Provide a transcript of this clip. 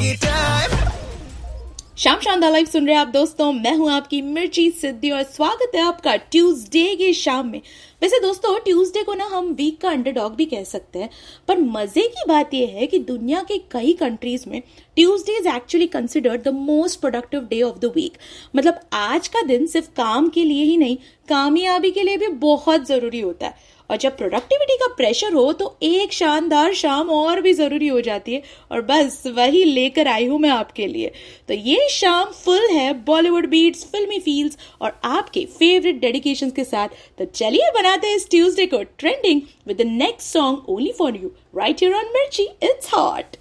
शाम शानदार लाइव सुन रहे हैं आप दोस्तों। मैं हूं आपकी मिर्ची सिद्धि और स्वागत है आपका ट्यूसडे की शाम में। वैसे दोस्तों ट्यूसडे को ना हम वीक का अंडरडॉग भी कह सकते हैं, पर मजे की बात यह है कि दुनिया के कई कंट्रीज में Tuesday is actually considered the most productive day of the week. मतलब आज का दिन सिर्फ काम के लिए ही नहीं, कामयाबी के लिए भी बहुत जरूरी होता है। और जब प्रोडक्टिविटी का प्रेशर हो तो एक शानदार शाम और भी जरूरी हो जाती है, और बस वही लेकर आई हूं मैं आपके लिए। तो ये शाम फुल है बॉलीवुड बीट्स, फिल्मी फील्स और आपके फेवरेट डेडिकेशन के साथ। तो चलिए बनाते हैं इस ट्यूसडे को trending with the next song only for you right here on मिर्ची इट्स हॉट।